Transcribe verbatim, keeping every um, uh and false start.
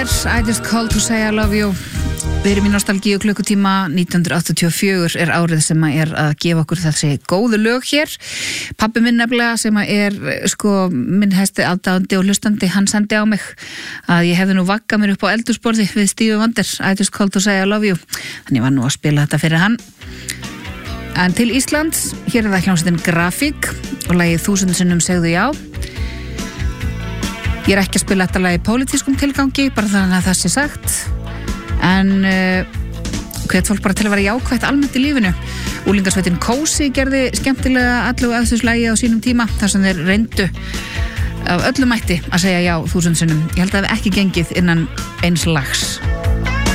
I just called to say I love you. Við erum í nostalgíu klukkutíma. Nítján hundruð áttatíu og fjögur er árið sem að er að gefa okkur þessi góðu lög hér. Pabbi minn nefnilega sem að er sko minn hæsti aðdáandi og hlustandi, hann sendi á mig að ég hefði nú vaggað mér upp á eldhúsborði við Stevie Wonder, I just called to say I love you. Þannig ég var nú að spila þetta fyrir hann. En til Íslands, hér er það hljómsveitin Grafík og lagið Þúsund sinnum segðu já. Ég er ekki að spila þetta lag í pólitískum tilgangi, bara þannig að það sé sagt. En uh, hvet fólk bara til að vera jákvætt almennt í lífinu. Úlingasveitin Kósi gerði skemmtilega allu aðstöðslagi á sínum tíma, þar sem þeir reyndu af öllum mætti að segja já þúsund sinnum. Ég held að það hef ekki gengið innan eins lags.